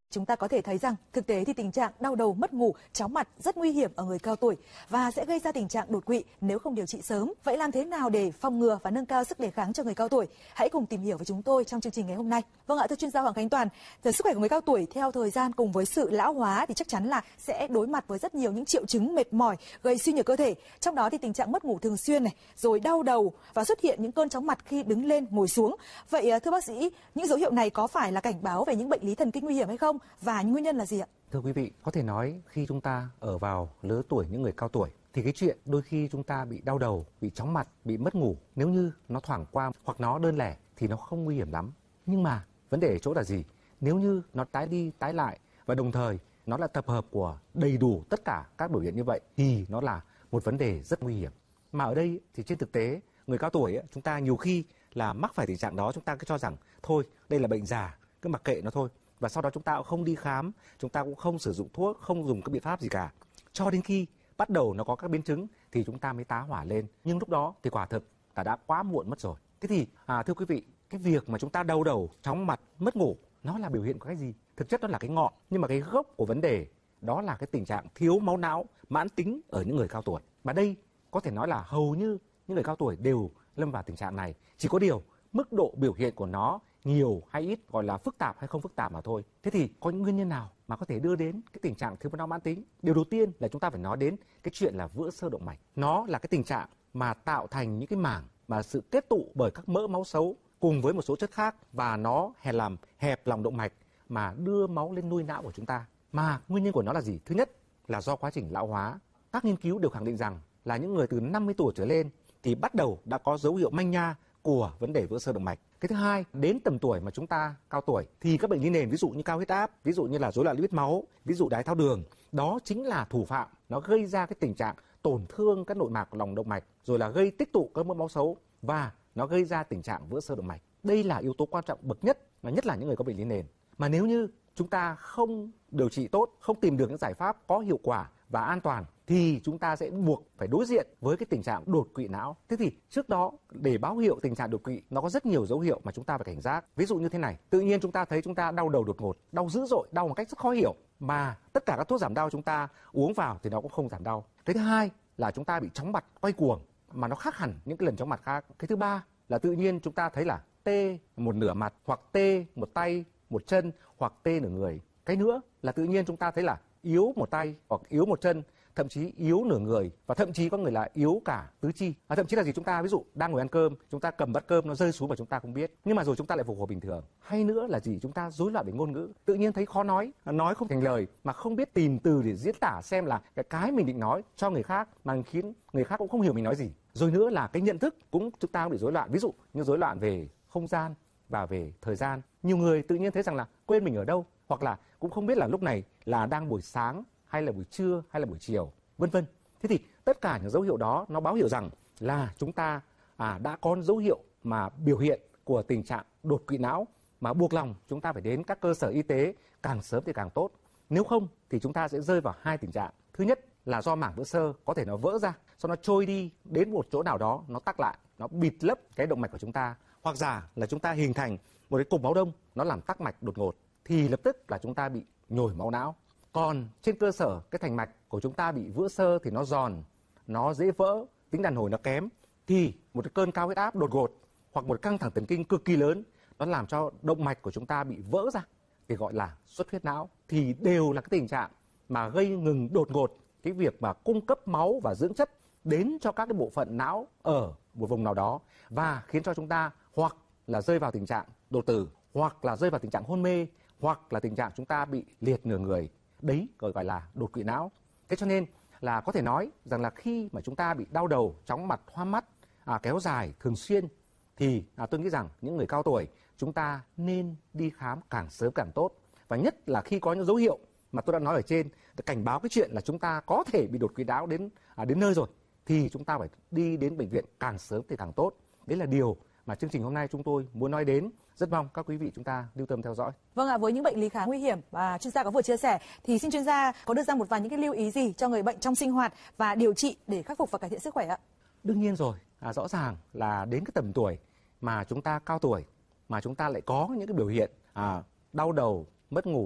Chúng ta có thể thấy rằng thực tế thì tình trạng đau đầu, mất ngủ, chóng mặt rất nguy hiểm ở người cao tuổi và sẽ gây ra tình trạng đột quỵ nếu không điều trị sớm. Vậy làm thế nào để phòng ngừa và nâng cao sức đề kháng cho người cao tuổi? Hãy cùng tìm hiểu với chúng tôi trong chương trình ngày hôm nay. Vâng ạ, thưa chuyên gia Hoàng Khánh Toàn, sức khỏe của người cao tuổi theo thời gian cùng với sự lão hóa thì chắc chắn là sẽ đối mặt với rất nhiều những triệu chứng mệt mỏi, gây suy nhược cơ thể. Trong đó thì tình trạng mất ngủ thường xuyên này, rồi đau đầu và xuất hiện những cơn chóng mặt khi đứng lên, ngồi xuống. Vậy thưa bác sĩ, những dấu hiệu này có phải là cảnh báo về những bệnh lý thần kinh nguy hiểm hay không? Và nguyên nhân là gì ạ? Thưa quý vị, có thể nói khi chúng ta ở vào lứa tuổi những người cao tuổi thì cái chuyện đôi khi chúng ta bị đau đầu, bị chóng mặt, bị mất ngủ, nếu như nó thoảng qua hoặc nó đơn lẻ thì nó không nguy hiểm lắm. Nhưng mà vấn đề ở chỗ là gì? Nếu như nó tái đi tái lại và đồng thời nó là tập hợp của đầy đủ tất cả các biểu hiện như vậy thì nó là một vấn đề rất nguy hiểm. Mà ở đây thì trên thực tế người cao tuổi chúng ta nhiều khi là mắc phải tình trạng đó, chúng ta cứ cho rằng thôi đây là bệnh già, cứ mặc kệ nó thôi. Và sau đó chúng ta cũng không đi khám, chúng ta cũng không sử dụng thuốc, không dùng các biện pháp gì cả. Cho đến khi bắt đầu nó có các biến chứng thì chúng ta mới tá hỏa lên. Nhưng lúc đó thì quả thực là đã quá muộn mất rồi. Thế thì thưa quý vị, cái việc mà chúng ta đau đầu, chóng mặt, mất ngủ nó là biểu hiện của cái gì? Thực chất nó là cái ngọn, nhưng mà cái gốc của vấn đề đó là cái tình trạng thiếu máu não mãn tính ở những người cao tuổi. Mà đây có thể nói là hầu như những người cao tuổi đều lâm vào tình trạng này. Chỉ có điều mức độ biểu hiện của nó nhiều hay ít, gọi là phức tạp hay không phức tạp mà thôi. Thế thì có những nguyên nhân nào mà có thể đưa đến cái tình trạng thiếu máu não mãn tính? Điều đầu tiên là chúng ta phải nói đến cái chuyện là vữa xơ động mạch. Nó là cái tình trạng mà tạo thành những cái mảng mà sự kết tụ bởi các mỡ máu xấu cùng với một số chất khác và nó làm hẹp lòng động mạch mà đưa máu lên nuôi não của chúng ta. Mà nguyên nhân của nó là gì? Thứ nhất là do quá trình lão hóa. Các nghiên cứu đều khẳng định rằng là những người từ 50 tuổi trở lên thì bắt đầu đã có dấu hiệu manh nha của vấn đề vữa xơ động mạch. Cái thứ hai, đến tầm tuổi mà chúng ta cao tuổi thì các bệnh lý nền ví dụ như cao huyết áp, ví dụ như là rối loạn lipid máu, ví dụ đái tháo đường, đó chính là thủ phạm, nó gây ra cái tình trạng tổn thương các nội mạc lòng động mạch, rồi là gây tích tụ các mỡ máu xấu và nó gây ra tình trạng vữa xơ động mạch. Đây là yếu tố quan trọng bậc nhất, và nhất là những người có bệnh lý nền. Mà nếu như chúng ta không điều trị tốt, không tìm được những giải pháp có hiệu quả và an toàn thì chúng ta sẽ buộc phải đối diện với cái tình trạng đột quỵ não. Thế thì trước đó để báo hiệu tình trạng đột quỵ nó có rất nhiều dấu hiệu mà chúng ta phải cảnh giác. Ví dụ như thế này, tự nhiên chúng ta thấy chúng ta đau đầu đột ngột, đau dữ dội, đau một cách rất khó hiểu mà tất cả các thuốc giảm đau chúng ta uống vào thì nó cũng không giảm đau. Cái thứ hai là chúng ta bị chóng mặt quay cuồng mà nó khác hẳn những cái lần chóng mặt khác. Cái thứ ba là tự nhiên chúng ta thấy là tê một nửa mặt hoặc tê một tay, một chân hoặc tê nửa người. Cái nữa là tự nhiên chúng ta thấy là yếu một tay hoặc yếu một chân, thậm chí yếu nửa người và thậm chí có người là yếu cả tứ chi. Thậm chí là gì, chúng ta ví dụ đang ngồi ăn cơm, chúng ta cầm bát cơm nó rơi xuống và chúng ta không biết, nhưng mà rồi chúng ta lại phục hồi bình thường. Hay nữa là gì, chúng ta rối loạn về ngôn ngữ, tự nhiên thấy khó nói không thành lời mà không biết tìm từ để diễn tả xem là cái mình định nói cho người khác mà khiến người khác cũng không hiểu mình nói gì. Rồi nữa là cái nhận thức chúng ta cũng bị rối loạn, ví dụ như rối loạn về không gian và về thời gian. Nhiều người tự nhiên thấy rằng là quên mình ở đâu, hoặc là cũng không biết là lúc này là đang buổi sáng hay là buổi trưa hay là buổi chiều, vân vân. Thế thì tất cả những dấu hiệu đó nó báo hiệu rằng là chúng ta đã có dấu hiệu mà biểu hiện của tình trạng đột quỵ não, mà buộc lòng chúng ta phải đến các cơ sở y tế càng sớm thì càng tốt. Nếu không thì chúng ta sẽ rơi vào hai tình trạng. Thứ nhất là do mảng vữa xơ có thể nó vỡ ra, sau nó trôi đi đến một chỗ nào đó, nó tắc lại, nó bịt lấp cái động mạch của chúng ta. Hoặc giả là chúng ta hình thành một cái cục máu đông, nó làm tắc mạch đột ngột, thì lập tức là chúng ta bị nhồi máu não. Còn trên cơ sở cái thành mạch của chúng ta bị vữa xơ thì nó giòn, nó dễ vỡ, tính đàn hồi nó kém, thì một cái cơn cao huyết áp đột ngột hoặc một căng thẳng thần kinh cực kỳ lớn nó làm cho động mạch của chúng ta bị vỡ ra, thì gọi là xuất huyết não, thì đều là cái tình trạng mà gây ngừng đột ngột cái việc mà cung cấp máu và dưỡng chất đến cho các cái bộ phận não ở một vùng nào đó, và khiến cho chúng ta hoặc là rơi vào tình trạng đột tử, hoặc là rơi vào tình trạng hôn mê, hoặc là tình trạng chúng ta bị liệt nửa người. Đấy gọi là đột quỵ não. Thế cho nên là có thể nói rằng là khi mà chúng ta bị đau đầu, chóng mặt, hoa mắt kéo dài thường xuyên thì tôi nghĩ rằng những người cao tuổi chúng ta nên đi khám càng sớm càng tốt. Và nhất là khi có những dấu hiệu mà tôi đã nói ở trên, cảnh báo cái chuyện là chúng ta có thể bị đột quỵ não đến nơi rồi, thì chúng ta phải đi đến bệnh viện càng sớm thì càng tốt. Đấy là điều mà chương trình hôm nay chúng tôi muốn nói đến. Rất mong các quý vị chúng ta lưu tâm theo dõi. Vâng ạ, với những bệnh lý khá nguy hiểm và chuyên gia có vừa chia sẻ thì xin chuyên gia có đưa ra một vài những cái lưu ý gì cho người bệnh trong sinh hoạt và điều trị để khắc phục và cải thiện sức khỏe ạ? Đương nhiên rồi, rõ ràng là đến cái tầm tuổi mà chúng ta cao tuổi mà chúng ta lại có những cái biểu hiện đau đầu, mất ngủ,